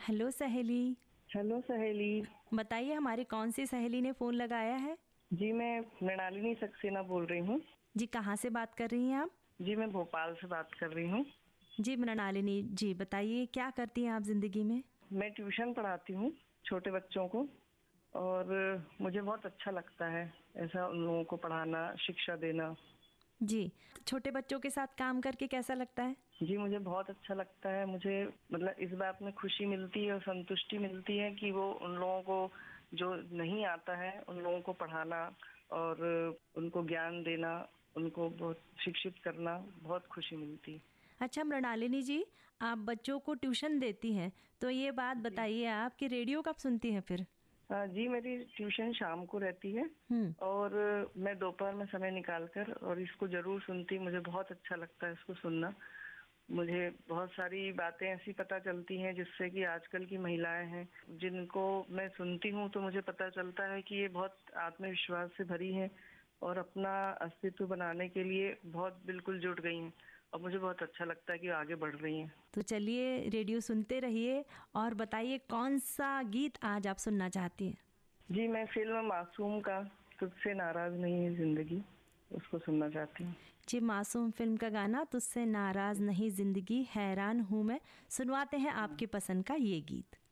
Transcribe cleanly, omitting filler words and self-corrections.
Hello सहेली। Hello सहेली। बताइए हमारी कौन सी सहेली ने फ़ोन लगाया है? जी मैं मृणालिनी सक्सेना बोल रही हूँ। जी कहाँ से बात कर रही हैं आप? जी मैं भोपाल से बात कर रही हूँ। जी मृणालिनी जी बताइए क्या करती हैं आप ज़िंदगी में? मैं ट्यूशन पढ़ाती हूँ छोटे बच्चों को, और मुझे बहुत अच्छा लगता है ऐसा उन लोगों को पढ़ाना, शिक्षा देना। जी, छोटे बच्चों के साथ काम करके कैसा लगता है? जी मुझे बहुत अच्छा लगता है। मुझे मतलब इस बात में खुशी मिलती है और संतुष्टि मिलती है कि वो उन लोगों को जो नहीं आता है उन लोगों को पढ़ाना और उनको ज्ञान देना, उनको बहुत शिक्षित करना, बहुत खुशी मिलती है। अच्छा मृणालिनी जी, आप बच्चों को ट्यूशन देती हैं, तो ये बात जी बताइए आप कि रेडियो कब सुनती हैं फिर? जी मेरी ट्यूशन शाम को रहती है हुँ। और मैं दोपहर में समय निकालकर और इसको जरूर सुनती। मुझे बहुत अच्छा लगता है इसको सुनना। मुझे बहुत सारी बातें ऐसी पता चलती हैं जिससे कि आजकल की महिलाएं हैं जिनको मैं सुनती हूँ तो मुझे पता चलता है कि ये बहुत आत्मविश्वास से भरी हैं और अपना अस्तित्व बनाने के लिए बहुत बिल्कुल जुट गई हैं, और मुझे बहुत अच्छा लगता है कि वो आगे बढ़ रही हैं। तो चलिए रेडियो सुनते रहिए और बताइए कौन सा गीत आज आप सुनना चाहती हैं? जी मैं फिल्म मासूम का तुझसे नाराज नहीं है जिंदगी, उसको सुनना चाहती हूँ। जी मासूम फिल्म का गाना तुझसे नाराज नहीं जिंदगी हैरान हूँ मैं, सुनवाते हैं आपकी पसंद का ये गीत।